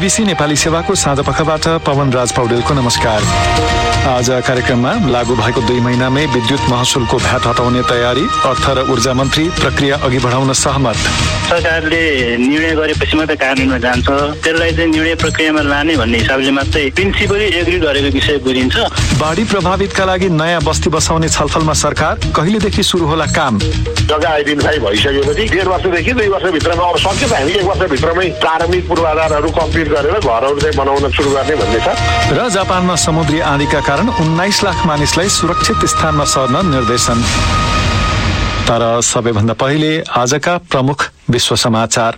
BBC Nepali सेवाको साँझपखबाट पवन राज पौडेलको नमस्कार। आज कार्यक्रममा लागू भएको 2 महिनामै विद्युत महसुलको भ्याट हटाउने तयारी, अर्थ र ऊर्जा मन्त्री प्रक्रिया अघि बढाउन सहमत। सरकारले निर्णय गरेपछि मात्रै कार्यान्वयनमा जान्छ, त्यसलाई चाहिँ निर्णय प्रक्रियामा लाने भन्ने हिसाबले मात्रै प्रिन्सिपली एग्री गरेको विषय बुझिन्छ। बाढी प्रभावितका लागि नयाँ बस्ती बसाउने छलफलमा सरकार, कहिलेदेखि सुरु होला काम? जग्गा आइडेन्टिफाई भइसकेपछि 1.5 वर्षदेखि 2 वर्षभित्रमा अब सक्यो त हामी 1 वर्षभित्रमै प्रारम्भिक पूर्वाधारहरू कम्प्लिट गरेर घरहरू चाहिँ बनाउन सुरु गर्ने भन्ने छ। र जापानमा समुद्री आँधीका कारण 19 लाख मानिसलाई सुरक्षित स्थानमा सर्न निर्देशन। तर सबैभन्दा पहिले आजका प्रमुख विश्व समाचार।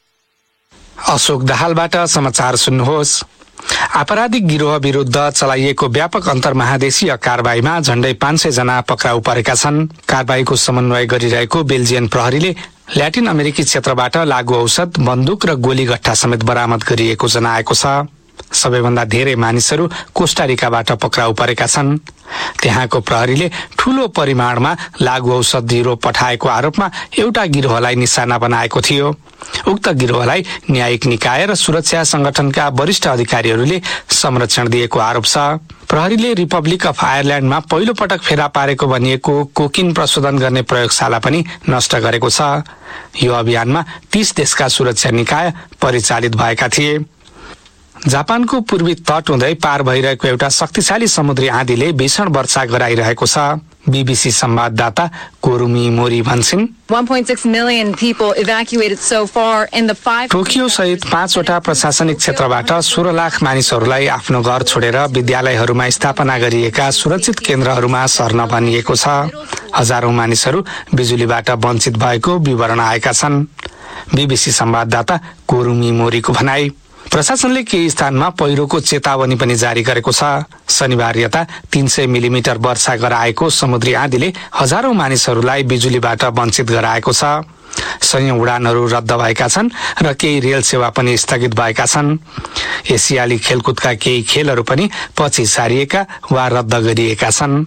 अशोक दाहालबाट समाचार सुन्नुहोस्। आपराधिक गिरोह विरुद्ध चलाइएको व्यापक अन्तर्महादेशीय कारबाहीमा झण्डै 500 जना पक्राउ परेका छन्। कारबाहीको समन्वय गरिरहेको बेल्जियन प्रहरीले ल्याटिन अमेरिकी क्षेत्रबाट लागू औषध, बन्दुक र गोलीगट्टा समेत बरामद गरिएको जनाएको छ। सबैभन्दा धेरै मानिसहरू कोस्टारिकाबाट पक्राउ परेका छन्। त्यहाँको प्रहरीले ठूलो परिमाणमा लागू औषध यूरोप पठाएको आरोपमा एउटा गिरोहलाई निशाना बनाएको थियो। उक्त गिरोहलाई न्यायिक निकाय र सुरक्षा संगठनका वरिष्ठ अधिकारीहरूले संरक्षण दिएको आरोप छ। प्रहरीले रिपब्लिक अफ आयरल्याण्डमा पहिलो पटक फेला पारेको भनिएको कोकिन प्रशोधन गर्ने प्रयोगशाला पनि नष्ट गरेको छ। यो अभियानमा 30 देशका सुरक्षा निकाय परिचालित भएका थिए। जापानको पूर्वी तट हुँदै पार भइरहेको एउटा शक्तिशाली समुद्री आँधीले भीषण वर्षा गराइरहेको छ। बीबीसी संवाददाता कोरुमी मोरी भन्छन्, 1.6 million people evacuated so far in the 5 Tokyo सहित 5वटा प्रशासनिक क्षेत्रबाट 16 लाख मानिसहरूलाई आफ्नो घर छोडेर विद्यालयहरूमा स्थापना गरिएका सुरक्षित केन्द्रहरूमा सर्न भनिएको छ। हजारौं मानिसहरू बिजुलीबाट वञ्चित भएको विवरण आएका छन्। बीबीसी संवाददाता कोरुमी मोरीको भनाई, प्रशासनले केही स्थानमा पहिरोको चेतावनी पनि जारी गरेको छ। शनिबार यता 300 मिलिमिटर वर्षा गराएको समुद्री आँधीले हजारौं मानिसहरूलाई बिजुलीबाट वञ्चित गराएको छ। सयौं उडानहरू रद्द भएका छन् र केही रेल सेवा पनि स्थगित भएका छन्। एसियाली खेलकुदका केही खेलहरू पनि पछि सारिएका वा रद्द गरिएका छन्।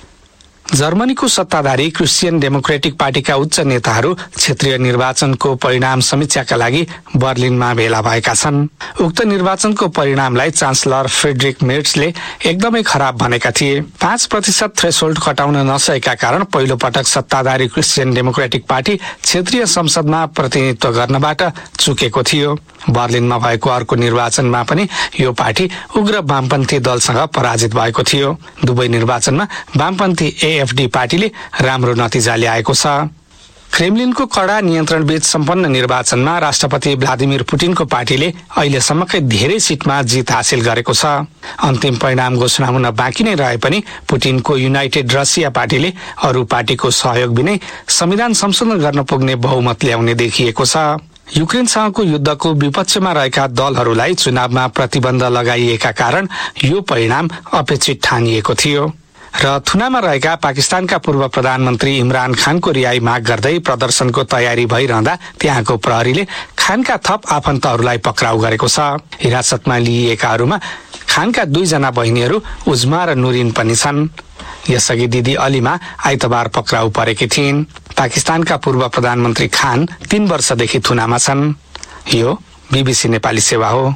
जर्मनीको सत्ताधारी क्रिस्चियन डेमोक्रेटिक पार्टीका उच्च नेताहरू क्षेत्रीय निर्वाचनको परिणाम समीक्षाका लागि बर्लिनमा भेला भएका छन्। उक्त निर्वाचनको परिणामलाई चान्सलर फ्रेडरिक मेर्ट्सले एकदमै खराब भनेका थिए। 5% थ्रेसोल्ड कटाउन नसकेका कारण पहिलो पटक सत्ताधारी क्रिस्चियन डेमोक्रेटिक पार्टी क्षेत्रीय संसदमा प्रतिनिधित्व गर्नबाट चुकेको थियो। बर्लिनमा भएको अर्को निर्वाचनमा पनि यो पार्टी उग्र वामपन्थी दलसँग पराजित भएको थियो। दुवै निर्वाचनमा वामपन्थी एएफडी पार्टीले राम्रो नतिजा ल्याएको छ। क्रेमलिनको कडा नियन्त्रणबीच सम्पन्न निर्वाचनमा राष्ट्रपति भ्लादिमिर पुटिनको पार्टीले अहिलेसम्मकै धेरै सिटमा जित हासिल गरेको छ। अन्तिम परिणाम घोषणा हुन बाँकी नै रहे पनि पुटिनको युनाइटेड रसिया पार्टीले अरू पार्टीको सहयोग बिनै संविधान संशोधन गर्न पुग्ने बहुमत ल्याउने देखिएको छ। युक्रेनसँगको युद्धको विपक्षमा रहेका दलहरूलाई चुनावमा प्रतिबन्ध लगाइएका कारण यो परिणाम अपेक्षित ठानिएको थियो। र थुनामा रहेका पाकिस्तानका पूर्व प्रधानमन्त्री इमरान खानको रिहाई माग गर्दै प्रदर्शनको तयारी भइरहँदा त्यहाँको प्रहरीले खानका थप आफन्तहरूलाई पक्राउ गरेको छ। हिरासतमा लिइएकाहरूमा खानका 2 जना बहिनीहरू उज्मा र नुरिन पनि छन्। यसअघि दिदी अलीमा आइतबार पक्राउ परेकी थिइन्। पाकिस्तानका पूर्व प्रधानमन्त्री खान 3 वर्षदेखि थुनामा छन्। यो बीबीसी नेपाली सेवा हो।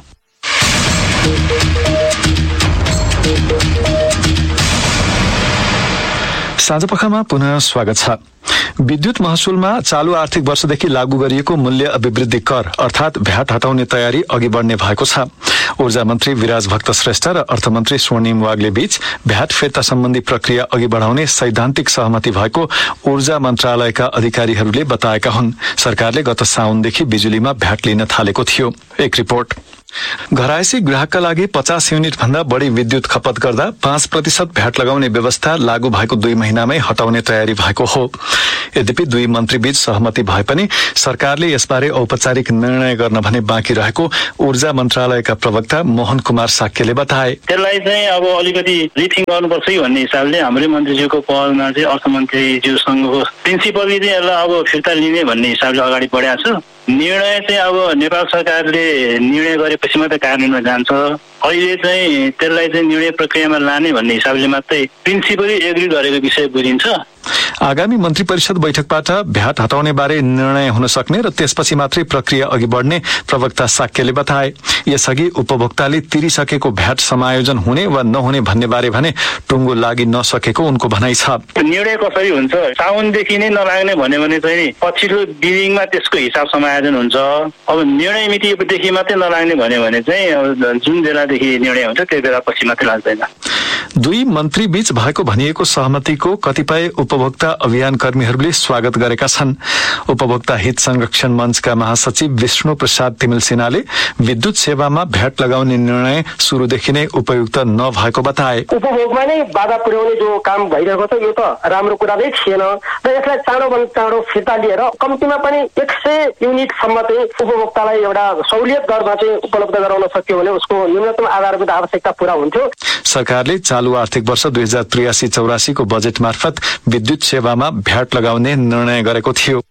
साँझपखमा पुनः स्वागत छ। विद्युत महसुलमा चालू आर्थिक वर्षदेखि लागू गरिएको मूल्य अभिवृद्धि कर अर्थात भ्याट हटाउने तयारी अघि बढ्ने भएको छ। ऊर्जा मन्त्री विराज भक्त श्रेष्ठ र अर्थमन्त्री स्वर्णिम वाग्ले बीच भ्याट फिर्ता सम्बन्धी प्रक्रिया अघि बढाउने सैद्धान्तिक सहमति भएको ऊर्जा मन्त्रालयका अधिकारीहरूले बताएका हुन्। सरकारले गत साउनदेखि बिजुलीमा भ्याट लिन थालेको थियो। एक रिपोर्ट। घरायसी ग्राहकका लागि 50 युनिट भन्दा बढी विद्युत खपत गर्दा 5% भ्याट लगाउने व्यवस्था लागू भएको 2 महिनामै हटाउने तयारी भएको हो। यद्यपि 2 मन्त्रीबीच सहमति भए पनि सरकारले यसबारे औपचारिक निर्णय गर्न भने बाँकी रहेको ऊर्जा मन्त्रालयका प्रवक्ता मोहन कुमार साक्यले बताए। त्यसलाई चाहिँ अब अलिकति रिथिङ गर्नुपर्छ भन्ने हिसाबले हाम्रै मन्त्रीज्यूको पहलमा चाहिँ अर्थमन्त्रीज्यूसँगको प्रिन्सिपली चाहिँ यसलाई अब फिर्ता लिने भन्ने हिसाबले अगाडि बढाएको छु। निर्णय चाहिँ अब नेपाल सरकारले निर्णय गरेपछि मात्रै कार्यान्वयनमा जान्छ। अहिले चाहिँ त्यसलाई चाहिँ निर्णय प्रक्रियामा लाने भन्ने हिसाबले मात्रै प्रिन्सिपली एग्री गरेको विषय बुझिन्छ। आगामी मन्त्री परिषद बैठकबाट भ्याट हटाउने बारे निर्णय हुन सक्ने र त्यसपछि मात्रै प्रक्रिया अघि बढ्ने प्रवक्ता साक्यले बताए। यसअघि उपभोक्ताले तिरिसकेको भ्याट समायोजन हुने वा नहुने भन्ने बारे भने टुङ्गो लागि नसकेको उनको भनाइ छ। निर्णय कसरी हुन्छ, साउनदेखि नै नलाग्ने भन्यो भने चाहिँ पछिल्लो बिलिङमा त्यसको हिसाब समायोजन हुन्छ। अब निर्णय मितिदेखि मात्रै नलाग्ने भन्यो भने चाहिँ जुन बेलादेखि निर्णय हुन्छ त्यो बेला पछि मात्रै लाग्दैन। दुई मन्त्री बीच भएको भनिएको सहमतिको कतिपय उपभोक्ता अभियान कर्मीहरूले स्वागत गरेका छन्। उपभोक्ता हित संरक्षण मञ्चका महासचिव विष्णु प्रसाद तिमिल सिन्हाले विद्युत सेवामा भ्याट लगाउने निर्णय सुरुदेखि नै उपयुक्त नभएको बताए। उपभोगमा नै बाधा पुर्याउने जो काम भइरहेको छ यो त राम्रो कुरा नै थिएन र यसलाई चाँडोभन्दा चाँडो फिर्ता लिएर कम्तीमा पनि 100 युनिटसम्म चाहिँ उपभोक्तालाई एउटा सहुलियत दरमा चाहिँ उपलब्ध गराउन सक्यो भने उसको न्यूनतम आधारभूत आवश्यकता पूरा हुन्थ्यो। सरकारले चालू आर्थिक वर्ष 2083-84 को बजेट मार्फत विद्युत सेवामा भ्याट लगाउने निर्णय गरेको थियो।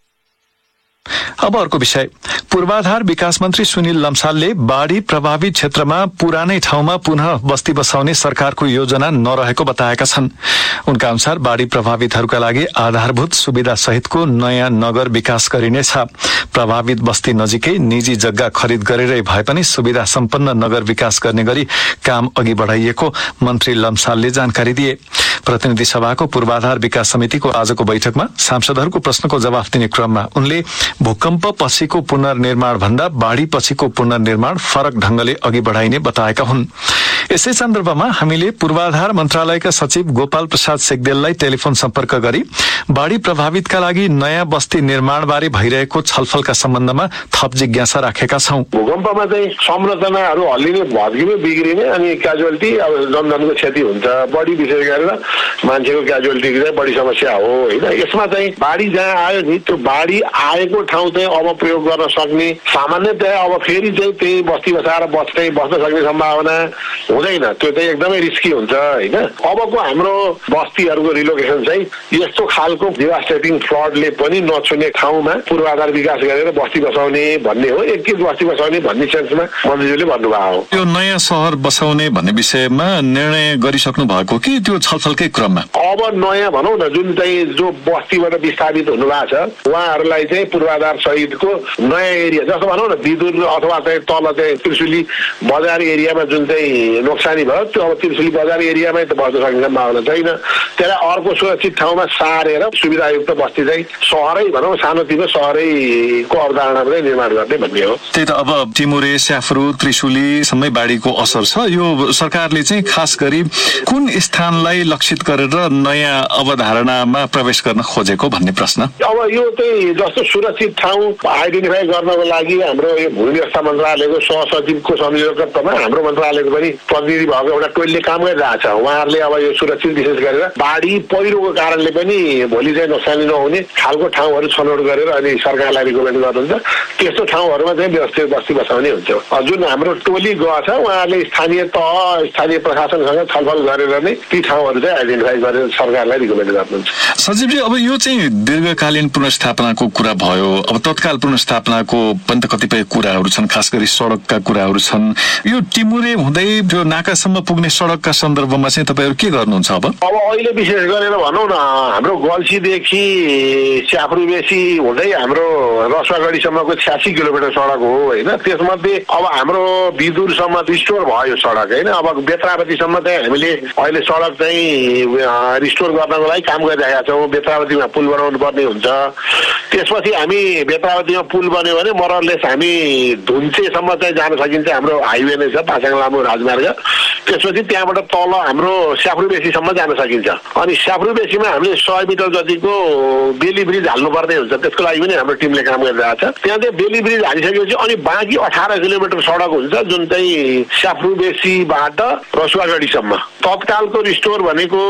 अब अर्को विषय, पूर्वाधार विकास मन्त्री सुनिल लम्सालले बाढी प्रभावित क्षेत्रमा पुरानै ठाउँमा पुनः बस्ती बसाउने सरकारको योजना नरहेको बताएका छन्। उनका अनुसार बाढी प्रभावितहरूका लागि आधारभूत सुविधा सहितको नयाँ नगर विकास गरिनेछ। प्रभावित बस्ती नजिकै निजी जग्गा खरिद गरेरै भए पनि सुविधा सम्पन्न नगर विकास गर्ने गरी काम अघि बढाइएको मन्त्री लम्सालले जानकारी दिए। प्रतिनिधि सभाको पूर्वाधार विकास समितिको आजको बैठकमा सांसदहरूको प्रश्नको जवाफ दिने क्रममा उनले भूकम्प पछिको पुनर्निर्माण भन्दा बाढी पछिको पुनर्निर्माण फरक ढंगले अघि बढाइने बताएका हुन्। यसै सन्दर्भमा हामीले पूर्वाधार मन्त्रालयका सचिव गोपाल प्रसाद सेकदेललाई टेलिफोन सम्पर्क गरी बाढी प्रभावितका लागि नयाँ बस्ती निर्माणबारे भइरहेको छलफलका सम्बन्धमा थप जिज्ञासा राखेका छौं। भूकम्पमा चाहिँ संरचनाहरू हल्लिने, भत्किने, बिग्रिने अनि क्याजुअलिटी अब जनधनको क्षति हुन्छ। बढी विशेष गरेर मान्छेको क्याजुअलिटी चाहिँ बढी समस्या हो हैन। यसमा चाहिँ बाढी जहाँ आयो नि त्यो बाढी आएको ठाउँ चाहिँ अब प्रयोग गर्न सक्ने, सामान्यतया अब फेरि चाहिँ त्यही बस्ती बसाएर बस्न सक्ने सम्भावना हुँदैन। त्यो चाहिँ एकदमै रिस्की हुन्छ हैन। अबको हाम्रो बस्तीहरूको रिलोकेसन चाहिँ यस्तो खालको डिभास्टेटिङ फ्लडले पनि नछुने ठाउँमा पूर्वाधार विकास गरेर बस्ती बसाउने भन्ने हो। एक बस्ती बसाउने भन्ने सेन्समा मन्त्रीले भन्नुभएको हो। यो नयाँ शहर बसाउने भन्ने विषयमा निर्णय गरिसक्नु भएको कि त्यो छलफलकै क्रममा? अब नयाँ भनौँ न जुन चाहिँ जो बस्तीबाट विस्थापित हुनु भएको छ उहाँहरूलाई चाहिँ पूर्वाधार सहितको नयाँ एरिया जस्तो भनौँ न विदुर अथवा चाहिँ तल चाहिँ त्रिशुली बजार एरियामा जुन चाहिँ नोक्सानी भयो त्यो अब त्रिशुली बजार एरियामै त बस्न सक्ने सम्भावना छैन। त्यसलाई अर्को सुरक्षित ठाउँमा सारेर सुविधायुक्त बस्ती चाहिँ सहरै भनौँ सानोतिनो सहरैको अवधारणामा चाहिँ निर्माण गर्ने भन्ने हो। त्यही त अब टिमुरे, स्याफ्रू, त्रिशुली सम्मै बाढीको असर छ। यो सरकारले चाहिँ खास गरी कुन स्थानलाई लक्षित गरेर नयाँ अवधारणामा प्रवेश गर्न खोजेको भन्ने प्रश्न। अब यो चाहिँ जस्तो सुरक्षित ठाउँ आइडेन्टिफाई गर्नको लागि हाम्रो यो भूमि व्यवस्था मन्त्रालयको सहसचिवको संयोजकत्वमा हाम्रो मन्त्रालयको पनि प्रतिनिधि भएको एउटा टोलीले काम गरिरहेछ। उहाँहरूले अब यो सुरक्षित विशेष गरेर बाढी पहिरोको कारणले पनि भोलि चाहिँ नोक्सानी नहुने खालको ठाउँहरू छनौट गरेर अनि सरकारलाई रिकमेन्ड गर्नुहुन्छ। त्यस्तो ठाउँहरूमा चाहिँ व्यवस्थित बस्ती बसाउने हुन्छ। जुन हाम्रो टोली गएको छ उहाँहरूले स्थानीय तह, स्थानीय प्रशासनसँग छलफल गरेर नै ती ठाउँहरू चाहिँ आइडेन्टिफाई गरेर सरकारलाई रिकमेन्ड गर्नुहुन्छ। सचिवजी, अब यो चाहिँ दीर्घकालीन पुनर्स्थापनाको कुरा भयो। अब तत्काल पुनर्स्थापनाको पनि त कतिपय कुराहरू छन्, खास गरी सडकका कुराहरू छन्। यो टिमुरे हुँदै त्यो नाकासम्म पुग्ने सडकका सन्दर्भमा चाहिँ तपाईँहरू के गर्नुहुन्छ? अब अहिले विशेष गरेर भनौँ न हाम्रो गल्सीदेखि स्याफ्रुबेसी हुँदै हाम्रो रसुवागढीसम्मको 86 किलोमिटर सडक हो होइन। त्यसमध्ये अब हाम्रो विदुरसम्म रिस्टोर भयो सडक होइन। अब बेत्रावतीसम्म चाहिँ हामीले अहिले सडक चाहिँ रिस्टोर गर्नको लागि काम गरिरहेका छौँ। बेत्रावतीमा पुल बनाउनु पर्ने हुन्छ। त्यसपछि हामी बेत्रावतीमा पुल बन्यो भने मरलेस हामी धुन्चेसम्म चाहिँ जान सकिन्छ। हाम्रो हाइवे नै छ, पासाङ लामो राजमार्ग। त्यसपछि त्यहाँबाट तल हाम्रो स्याफ्रुबेसीसम्म जान सकिन्छ। अनि स्याफ्रुबेसीमा हामीले 100 मिटर जतिको बेली ब्रिज हाल्नुपर्ने हुन्छ। त्यसको लागि पनि हाम्रो टिमले काम गरिरहेको छ। त्यहाँ चाहिँ बेली ब्रिज हालिसकेपछि अनि बाँकी 18 किलोमिटर सडक हुन्छ जुन चाहिँ स्याफ्रुबेसीबाट रसुवागढीसम्म। तत्कालको रिस्टोर भनेको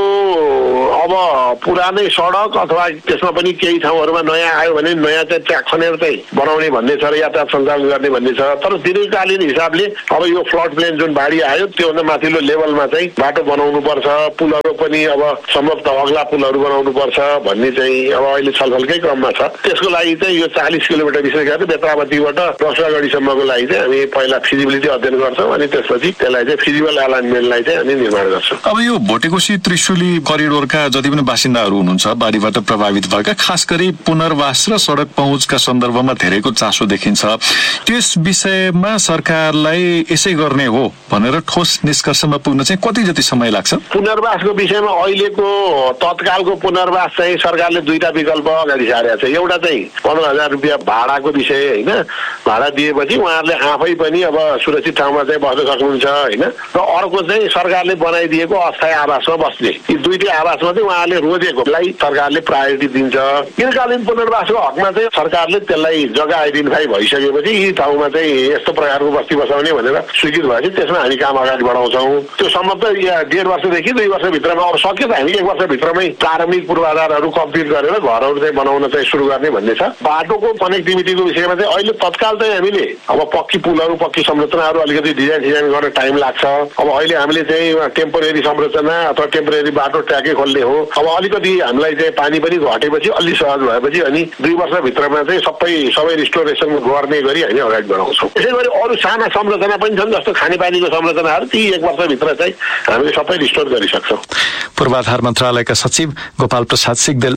अब पुरानै सडक अथवा त्यसमा पनि केही ठाउँहरूमा नयाँ आयो भने नयाँ चाहिँ ट्र्याक खनेर चाहिँ बनाउने भन्ने छ र यातायात सञ्चालन गर्ने भन्ने छ। तर दीर्घकालीन हिसाबले अब यो फ्लड प्लेन जुन बाढी आयो त्योभन्दा माथिल्लो लेभलमा चाहिँ बाटो बनाउनु पर्छ, पुलहरू पनि अब सम्भवतः अग्ला पुलहरू बनाउनु पर्छ भन्ने चाहिँ अब अहिले छलफलकै क्रममा छ। त्यसको लागि चाहिँ यो 40 किलोमिटर विशेष गरी बेत्रावतीबाट रसुवागढीसम्मको लागि चाहिँ हामी पहिला फिजिबिलिटी अध्ययन गर्छौँ अनि त्यसपछि त्यसलाई चाहिँ फिजिबल एलाइनमेन्टलाई चाहिँ हामी निर्माण गर्छौँ। अब यो भोटेकोशी त्रिशुली करिडोरका जति पनि बासिन्दाहरू हुनुहुन्छ बाढीबाट प्रभावित भएका, खास गरी पुनर्वास र सडक पहुँचका सन्दर्भमा धेरैको चासो देखिन्छ। त्यस विषयमा सरकारलाई यसै गर्ने हो भनेर ठोस निष्कर्षमा पुग्न चाहिँ कति जति समय लाग्छ? पुनर्वासको विषयमा अहिलेको तत्कालको पुनर्वास चाहिँ सरकारले दुईटा विकल्प अगाडि सारेको छ। एउटा चाहिँ 15,000 रुपियाँ भाडाको विषय होइन, भाडा दिएपछि उहाँहरूले आफै पनि अब सुरक्षित ठाउँमा चाहिँ बस्न सक्नुहुन्छ होइन, र अर्को चाहिँ सरकारले बनाइदिएको अस्थायी आवासमा बस्ने। यी दुईटै आवासमा चाहिँ उहाँहरूले रोजेकोलाई सरकारले प्रायोरिटी दिन्छ। दीर्घकालीन पुनर्वासको हकमा चाहिँ सरकारले त्यसलाई जग्गा आइडेन्टिफाई भइसकेपछि यी ठाउँमा चाहिँ यस्तो प्रकारको बस्ती बसाउने भनेर स्वीकृत भएपछि त्यसमा हामी काम अगाडि बढाउँछौँ। त्यो सम्भवतः 1.5 वर्षदेखि 2 वर्षभित्रमा, अब सक्यो त हामी 1 वर्षभित्रमै प्रारम्भिक पूर्वाधारहरू कम्प्लिट गरेर घरहरू चाहिँ बनाउन चाहिँ सुरु गर्ने भन्ने छ। बाटोको कनेक्टिभिटीको विषयमा चाहिँ अहिले तत्काल चाहिँ हामीले अब पक्की पुलहरू, पक्की संरचनाहरू अलिकति डिजाइन गर्न टाइम लाग्छ। अब अहिले हामीले चाहिँ टेम्पोरेरी संरचना अथवा टेम्पोरेरी बाटो ट्र्याकै खोल्ने हो। अब अलिकति हामीलाई चाहिँ पानी पनि घटेपछि अलि सहज भएपछि अनि 2 वर्षभित्रमा चाहिँ सबै रिस्टोरेसन गर्ने गरी हामी अगाडि बढाउँछौँ। त्यसै गरी अरू साना संरचना पनि छन् जस्तो खानेपानीको संरचनाहरू ती 1 वर्षभित्र चाहिँ हामीले सबै रिस्टोर गरिसक्छौँ। पूर्वाधार मन्त्रालयका सचिव गोपाल प्रसाद सिग्देल।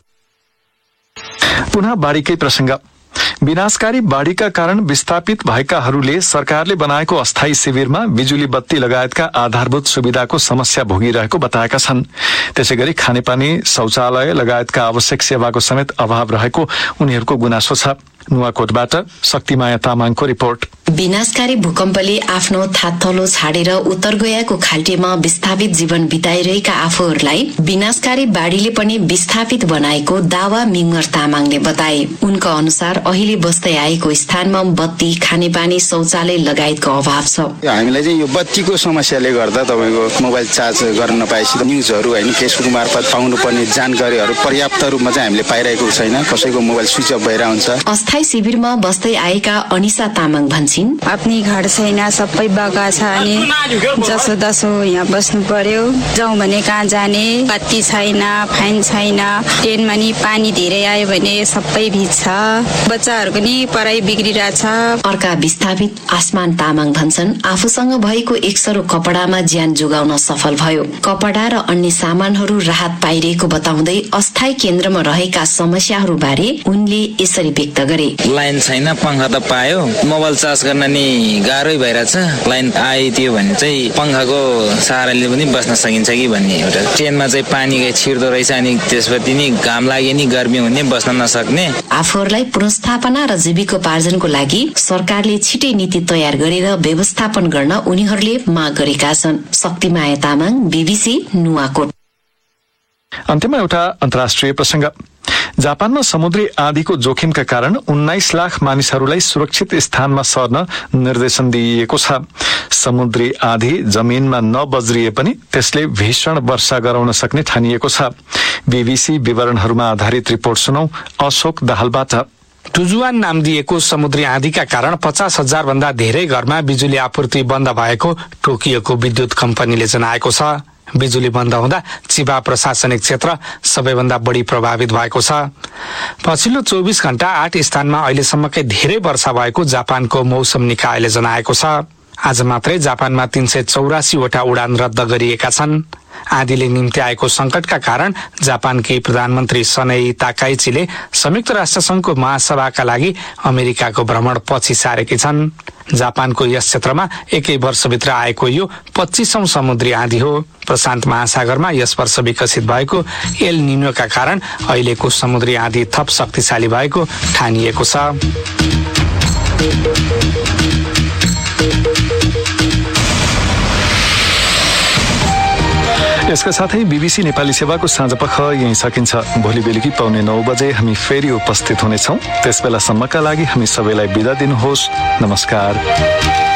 पुनः बाढीकै प्रसंग। विनाशकारी बाढीका कारण विस्थापित भएकाहरूले सरकारले बनाएको अस्थायी शिविरमा बिजुली बत्ती लगायतका आधारभूत सुविधाको समस्या भोगिरहेको बताएका छन्। त्यसैगरी खानेपानी, शौचालय लगायतका आवश्यक सेवाको समेत अभाव रहेको उनीहरूको गुनासो छ। नुवाकोटबाट शक्तिमाया तामाङको रिपोर्ट। विनाशकारी भूकम्पले आफ्नो थातलो छाडेर उत्तर गयाको खाल्टेमा विस्थापित जीवन बिताइरहेका आफूहरूलाई विनाशकारी बाढीले पनि विस्थापित बनाएको दावा मिङ्गर तामाङले बताए। उनका अनुसार अहिले बस्दै आएको स्थानमा बत्ती, खानेपानी, शौचालय लगायतको अभाव छ। हामीलाई चाहिँ यो बत्तीको समस्याले गर्दा तपाईको मोबाइल चार्ज गर्न नपाएपछि न्युजहरू होइन फेसबुक मार्फत पाउनुपर्ने जानकारीहरू पर्याप्त रूपमा चाहिँ हामीले पाइरहेको छैन। कसैको मोबाइल स्विच अफ भएर हुन्छ। अस्थायी शिविरमा बस्दै आएका अनिसा तामाङ भन्छिन्, आफ्नै घर छैन, सबै बगा छ अनि जसो तसो यहाँ बस्नु पर्यो। जाउँ भने कहाँ जाने, बत्ती छैन, फाइन छैन, ट्रेनमा नि पानी धेरै आयो भने सबै भिज्छ, बच्चाहरूको नि पढाइ बिग्रिरहेछ। अर्का विस्थापित आसमान तामाङ भन्छन्, आफूसँग भएको एकसरो कपडामा ज्यान जोगाउन सफल भयो। कपडा र अन्य सामानहरू राहत पाइरहेको बताउँदै अस्थायी केन्द्रमा रहेका समस्याहरू बारे उनले यसरी व्यक्त गरे। लाइन छैन, पंखा त पायो, मोबाइल चार्ज गर्न नि गाह्रै भइरहेछ। लाइन आइदियो भने चाहिँ पंखाको सहाराले पनि बस्न सकिन्छ कि भन्ने एउटा। ट्रेनमा चाहिँ पानी छिर्दो रहेछ अनि त्यसपछि नि घाम लाग्यो नि गर्मी हुने, बस्न नसक्ने। आफूहरूलाई पुनर्स्थापना र जीविकोपार्जनको लागि सरकारले छिटै नीति तयार गरेर व्यवस्थापन गर्न उनीहरूले माग गरेका छन्। शक्तिमाया तामाङ, BBC नुवाकोट। अन्त्यमा एउटा अन्तर्राष्ट्रिय प्रसंग। जापानमा समुद्री आँधीको जोखिमका कारण 19 लाख मानिसहरूलाई सुरक्षित स्थानमा सर्न निर्देशन दिइएको छ। समुद्री आँधी जमिनमा नबज्रिए पनि त्यसले भीषण वर्षा गराउन सक्ने ठानिएको छ। BBC विवरणहरूमा आधारित रिपोर्ट सुनौ अशोक दाहालबाट। टुजुआन नाम दिएको समुद्री आँधीका कारण 50,000 भन्दा धेरै घरमा बिजुली आपूर्ति बन्द भएको टोकियोको विद्युत कम्पनीले जनाएको छ। बिजुली बन्द हुँदा चिबा प्रशासनिक क्षेत्र सबैभन्दा बढी प्रभावित भएको छ। पछिल्लो 24 घण्टा 8 स्थानमा अहिलेसम्मकै धेरै वर्षा भएको जापानको मौसम निकायले जनाएको छ। आज मात्रै जापानमा 384 वटा उडान रद्द गरिएका छन्। आँधीले निम्ति आएको संकटका कारण जापानकी प्रधानमन्त्री सनै ताकाइचीले संयुक्त राष्ट्र संघको महासभाका लागि अमेरिकाको भ्रमण पछि सारेकी छन्। जापानको यस क्षेत्रमा एकै वर्षभित्र आएको यो 25औं समुद्री आँधी हो। प्रशान्त महासागरमा यस वर्ष विकसित भएको एल निनोका कारण अहिलेको समुद्री आँधी थप शक्तिशाली भएको ठानिएको छ। यसका साथै BBC नेपाली सेवाको साँझपख यही सकिन्छ। भोलि बेलुकी 9:15 बजे हामी फेरि उपस्थित हुनेछौँ। त्यसबेलासम्मका लागि हामी सबैलाई बिदा दिनुहोस्। नमस्कार।